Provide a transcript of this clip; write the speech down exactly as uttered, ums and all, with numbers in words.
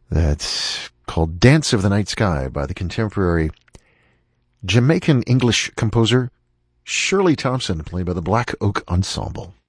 That's called Dance of the Night Sky by the contemporary Jamaican English composer Shirley Thompson, played by the Black Oak Ensemble.